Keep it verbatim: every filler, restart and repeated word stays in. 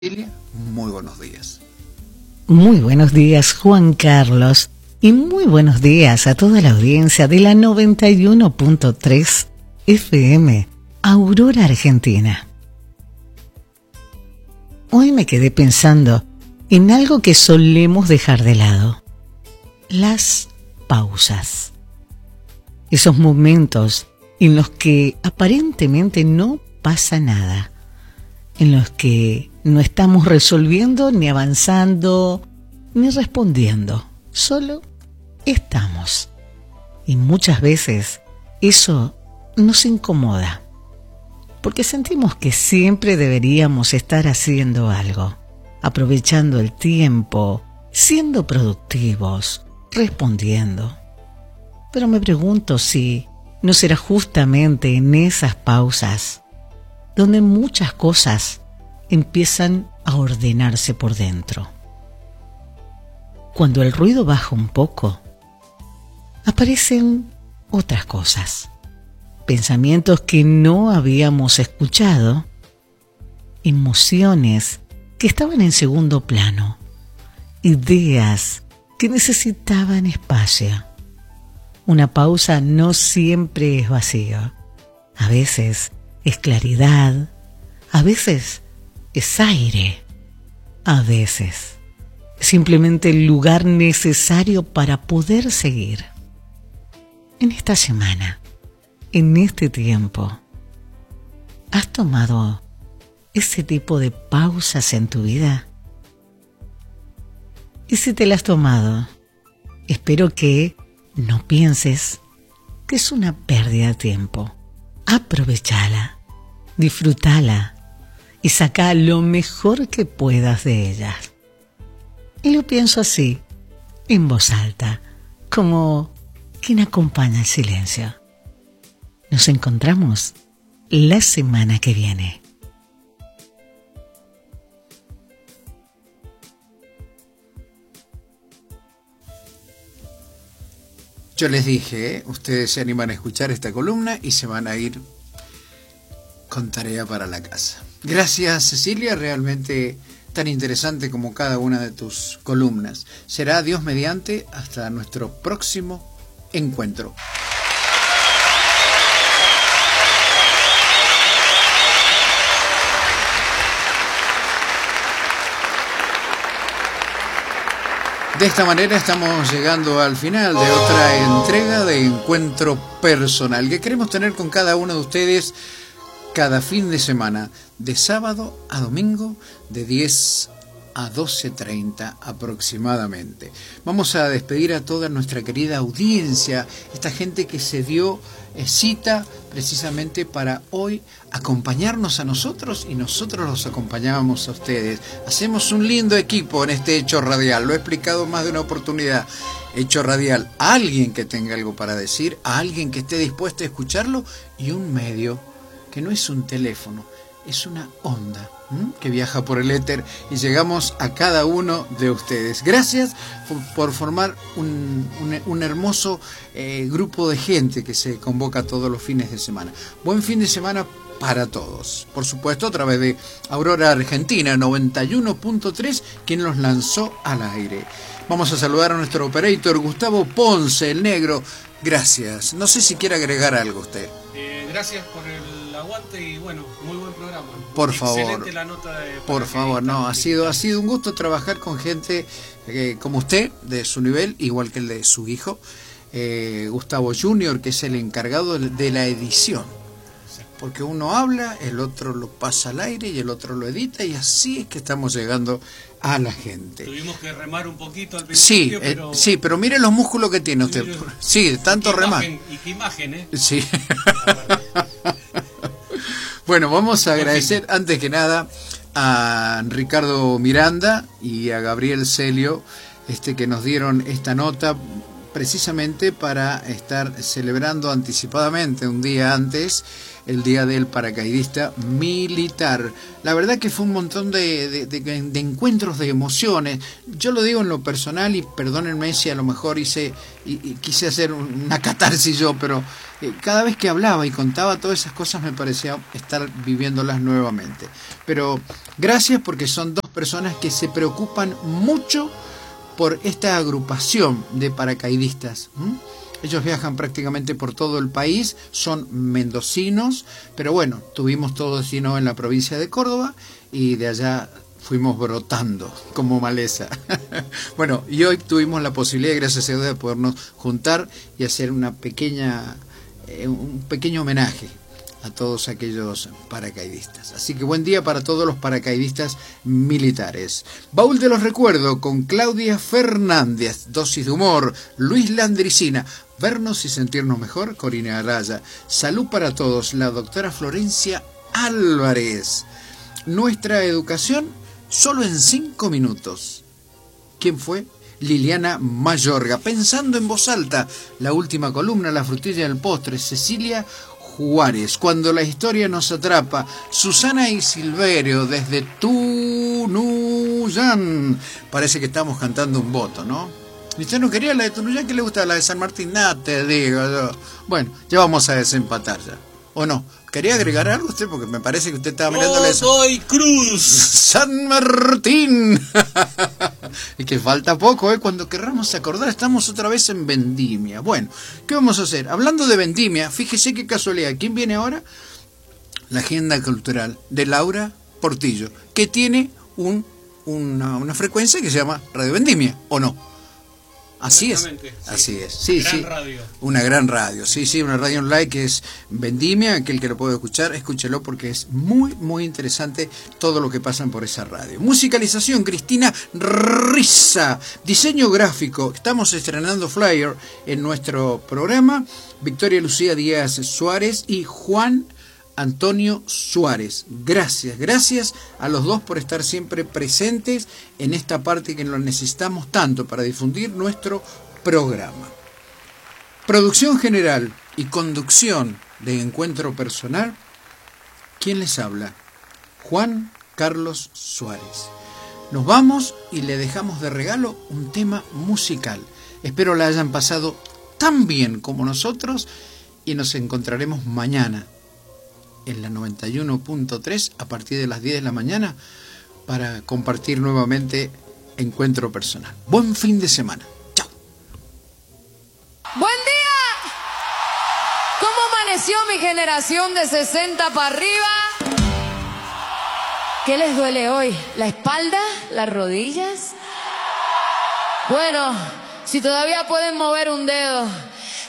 Muy buenos días. Muy buenos días, Juan Carlos, y muy buenos días a toda la audiencia de la noventa y uno punto tres F M, Aurora, Argentina. Hoy me quedé pensando en algo que solemos dejar de lado: las pausas. Esos momentos en los que aparentemente no pasa nada, en los que no estamos resolviendo, ni avanzando, ni respondiendo. Solo estamos. Y muchas veces eso nos incomoda, porque sentimos que siempre deberíamos estar haciendo algo, aprovechando el tiempo, siendo productivos, respondiendo. Pero me pregunto si no será justamente en esas pausas donde muchas cosas empiezan a ordenarse por dentro. Cuando el ruido baja un poco, aparecen otras cosas, pensamientos que no habíamos escuchado, emociones que estaban en segundo plano, ideas que necesitaban espacio. Una pausa no siempre es vacío. A veces es claridad, a veces es aire, a veces simplemente el lugar necesario para poder seguir. En esta semana, en este tiempo, ¿has tomado ese tipo de pausas en tu vida? Y si te las has tomado, espero que no pienses que es una pérdida de tiempo. Aprovechala, disfrútala y saca lo mejor que puedas de ellas. Y lo pienso así, en voz alta, como quien acompaña el silencio. Nos encontramos la semana que viene. Yo les dije, ¿eh? Ustedes se animan a escuchar esta columna y se van a ir con tarea para la casa. Gracias, Cecilia, realmente tan interesante como cada una de tus columnas. Será Dios mediante hasta nuestro próximo encuentro. De esta manera estamos llegando al final de otra entrega de Encuentro Personal que queremos tener con cada uno de ustedes cada fin de semana, de sábado a domingo, de diez a doce treinta aproximadamente. Vamos a despedir a toda nuestra querida audiencia, esta gente que se dio cita precisamente para hoy acompañarnos a nosotros y nosotros los acompañábamos a ustedes. Hacemos un lindo equipo en este hecho radial, lo he explicado más de una oportunidad. Hecho radial, a alguien que tenga algo para decir, a alguien que esté dispuesto a escucharlo y un medio que no es un teléfono, es una onda ¿m? que viaja por el éter y llegamos a cada uno de ustedes. Gracias por, por formar un, un, un hermoso eh, grupo de gente que se convoca todos los fines de semana. Buen fin de semana para todos. Por supuesto, a través de Aurora Argentina noventa y uno punto tres, quien los lanzó al aire. Vamos a saludar a nuestro operator Gustavo Ponce, el negro. Gracias. No sé si quiere agregar algo usted. Eh, gracias por el aguante y bueno, muy buen programa. Por Excelente favor, la nota de, por favor, no, ha sido, ha sido un gusto trabajar con gente eh, como usted, de su nivel, igual que el de su hijo, eh, Gustavo Junior, que es el encargado de la edición. Porque uno habla, el otro lo pasa al aire y el otro lo edita y así es que estamos llegando a la gente. Tuvimos que remar un poquito al principio, sí, pero... Eh, sí, pero mire los músculos que tiene usted. Sí, tanto remar. Y qué imagen, ¿eh? Sí. Bueno, vamos a agradecer antes que nada a Ricardo Miranda y a Gabriel Celio, este, que nos dieron esta nota precisamente para estar celebrando anticipadamente un día antes el Día del Paracaidista Militar. La verdad que fue un montón de, de, de, de encuentros, de emociones. Yo lo digo en lo personal y perdónenme si a lo mejor hice y, y quise hacer una catarsis yo, pero eh, cada vez que hablaba y contaba todas esas cosas me parecía estar viviéndolas nuevamente. Pero gracias, porque son dos personas que se preocupan mucho por esta agrupación de paracaidistas. ¿Mm? Ellos viajan prácticamente por todo el país, son mendocinos, pero bueno, tuvimos todo destino en la provincia de Córdoba y de allá fuimos brotando como maleza. Bueno, y hoy tuvimos la posibilidad, gracias a Dios, de podernos juntar y hacer una pequeña, eh, un pequeño homenaje a todos aquellos paracaidistas. Así que buen día para todos los paracaidistas militares. Baúl de los recuerdos con Claudia Fernández, dosis de humor, Luis Landricina, vernos y sentirnos mejor, Corina Araya. Salud para todos, la doctora Florencia Álvarez. Nuestra educación solo en cinco minutos. ¿Quién fue? Liliana Mayorga. Pensando en voz alta, la última columna, la frutilla del postre, Cecilia Juárez. Cuando la historia nos atrapa, Susana y Silverio desde Tunuyán. Parece que estamos cantando un voto, ¿no? ¿Y usted no quería la de Tunuyán? ¿Qué le gusta la de San Martín? Nada, te digo yo. Bueno, ya vamos a desempatar ya. ¿O no? ¿Quería agregar algo usted? Porque me parece que usted estaba mirando la... ¡Godoy Cruz! ¡San Martín! Y que falta poco, ¿eh? Cuando querramos acordar, estamos otra vez en Vendimia. Bueno, ¿qué vamos a hacer? Hablando de Vendimia, fíjese qué casualidad. ¿Quién viene ahora? La agenda cultural de Laura Portillo, que tiene un, una, una frecuencia que se llama Radio Vendimia, ¿o no? Así es, sí. Así es, sí, gran sí, radio. Una gran radio, sí, sí, una radio online que es Vendimia, aquel que lo puede escuchar, escúchelo porque es muy, muy interesante todo lo que pasan por esa radio. Musicalización, Cristina Risa, diseño gráfico, estamos estrenando flyer en nuestro programa, Victoria Lucía Díaz Suárez y Juan Antonio Suárez. Gracias, gracias a los dos por estar siempre presentes en esta parte que lo necesitamos tanto para difundir nuestro programa. Producción general y conducción de Encuentro Personal, ¿quién les habla? Juan Carlos Suárez. Nos vamos y le dejamos de regalo un tema musical. Espero la hayan pasado tan bien como nosotros y nos encontraremos mañana en la noventa y uno punto tres a partir de las diez de la mañana para compartir nuevamente Encuentro Personal. Buen fin de semana. Chao. Buen día. ¿Cómo amaneció mi generación de sesenta para arriba? ¿Qué les duele hoy? ¿La espalda? ¿Las rodillas? Bueno, si todavía pueden mover un dedo,